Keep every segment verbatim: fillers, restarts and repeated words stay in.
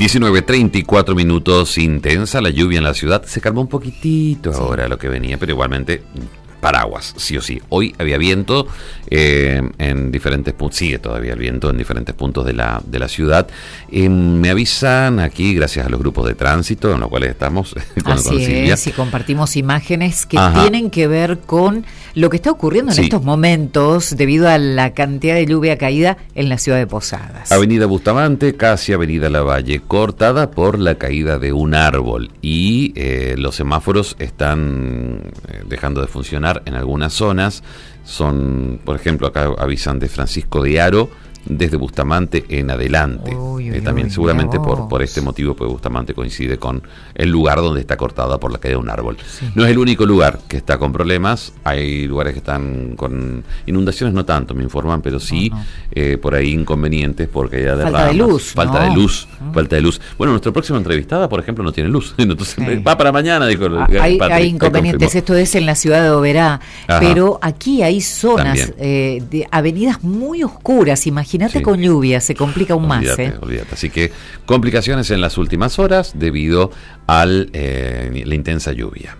diecinueve treinta y cuatro minutos, intensa la lluvia en la ciudad. Se calmó un poquitito sí. ahora lo que venía, pero igualmente paraguas, sí o sí. Hoy había viento eh, en diferentes puntos, sigue todavía el viento en diferentes puntos de la, de la ciudad. Eh, me avisan aquí, gracias a los grupos de tránsito, en los cuales estamos con, Así con Silvia. es, y compartimos imágenes que Ajá. tienen que ver con lo que está ocurriendo en sí. estos momentos debido a la cantidad de lluvia caída en la ciudad de Posadas. Avenida Bustamante, casi Avenida Lavalle, cortada por la caída de un árbol y eh, los semáforos están eh, dejando de funcionar en algunas zonas. Son, por ejemplo, acá avisan de Francisco de Haro desde Bustamante en adelante. Uy, uy, eh, también uy, seguramente por, por este motivo, pues Bustamante coincide con el lugar donde está cortada por la caída de un árbol. Sí. No es el único lugar que está con problemas. Hay lugares que están con inundaciones, no tanto, me informan, pero sí no, no. Eh, por ahí inconvenientes por caída de falta ramas. de luz. Falta no. de luz. Uh-huh. Falta de luz. Bueno, nuestra próxima entrevistada, por ejemplo, no tiene luz. Entonces sí. va para mañana, dijo. Ah, hay, hay inconvenientes. Esto es en la ciudad de Oberá. Ajá. Pero aquí hay zonas, eh, de avenidas muy oscuras. Imagínate sí. con lluvia. Se complica aún olvídate, más. ¿eh? Olvídate. Así que complicaciones en las últimas horas debido a eh, la intensa lluvia.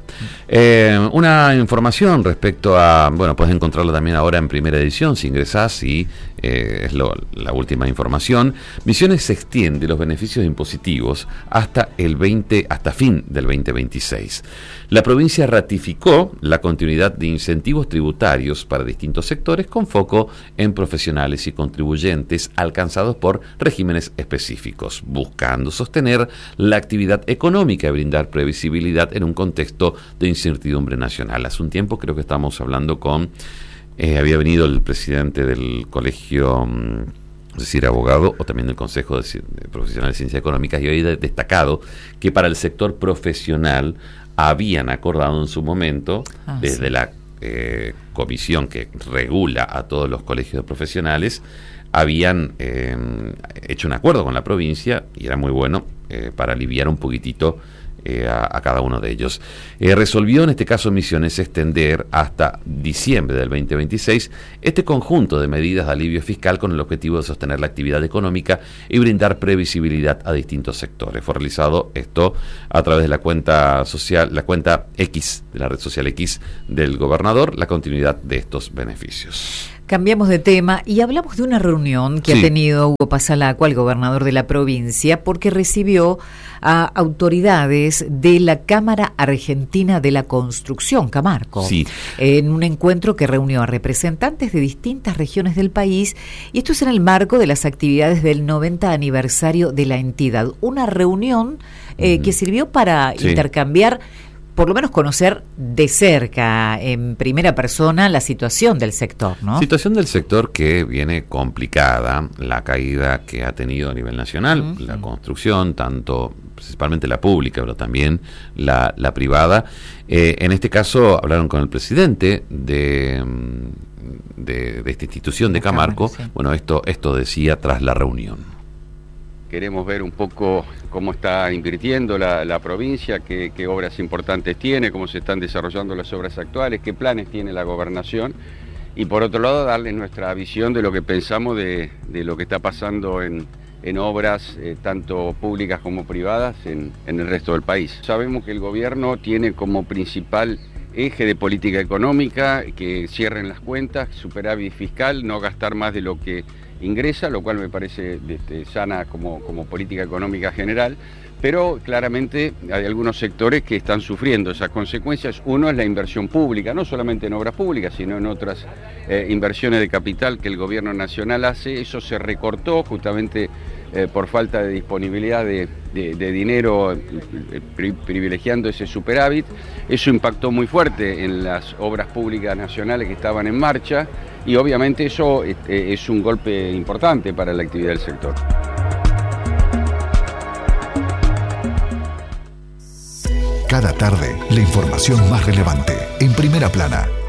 Eh, una información respecto a, bueno, puedes encontrarlo también ahora en Primera Edición si ingresás y eh, es lo, la última información. Misiones se extiende los beneficios impositivos hasta el veinte, hasta fin del veinte veintiséis. La provincia ratificó la continuidad de incentivos tributarios para distintos sectores con foco en profesionales y contribuyentes alcanzados por regímenes específicos, buscando sostener la actividad económica y brindar previsibilidad en un contexto de incertidumbre nacional. Hace un tiempo creo que estábamos hablando con, eh, había venido el presidente del colegio, es decir, abogado, o también del Consejo de, de Profesionales de Ciencias Económicas, y había destacado que para el sector profesional habían acordado en su momento, ah, desde sí. la eh, comisión que regula a todos los colegios de profesionales, habían eh, hecho un acuerdo con la provincia, y era muy bueno, eh, para aliviar un poquitito Eh, a, a cada uno de ellos. Eh, resolvió en este caso Misiones extender hasta diciembre del veinte veintiséis este conjunto de medidas de alivio fiscal con el objetivo de sostener la actividad económica y brindar previsibilidad a distintos sectores. Fue realizado esto a través de la cuenta social, la cuenta X, de la red social X del gobernador, la continuidad de estos beneficios. Cambiamos de tema y hablamos de una reunión que sí. ha tenido Hugo Pasalacqua, el gobernador de la provincia, porque recibió a autoridades de la Cámara Argentina de la Construcción, Camarco, sí. en un encuentro que reunió a representantes de distintas regiones del país, y esto es en el marco de las actividades del noventa aniversario de la entidad. Una reunión eh, uh-huh. que sirvió para sí. intercambiar, por lo menos conocer de cerca, en primera persona, la situación del sector, ¿no? Situación del sector que viene complicada, la caída que ha tenido a nivel nacional, uh-huh. la construcción, tanto principalmente la pública, pero también la, la privada. Eh, en este caso hablaron con el presidente de, de, de esta institución de la Camarco. Cámara, sí. Bueno, esto, esto decía tras la reunión. Queremos ver un poco cómo está invirtiendo la, la provincia, qué, qué obras importantes tiene, cómo se están desarrollando las obras actuales, qué planes tiene la gobernación, y por otro lado darles nuestra visión de lo que pensamos de, de lo que está pasando en, en obras eh, tanto públicas como privadas en, en el resto del país. Sabemos que el gobierno tiene como principal eje de política económica que cierren las cuentas, superávit fiscal, no gastar más de lo que ingresa, lo cual me parece este, sana como, como política económica general, pero claramente hay algunos sectores que están sufriendo esas consecuencias. Uno es la inversión pública, no solamente en obras públicas, sino en otras eh, inversiones de capital que el gobierno nacional hace. Eso se recortó justamente eh, por falta de disponibilidad de, de, de dinero, eh, pri, privilegiando ese superávit. Eso impactó muy fuerte en las obras públicas nacionales que estaban en marcha, y obviamente eso este, es un golpe importante para la actividad del sector. Cada tarde, la información más relevante en Primera Plana.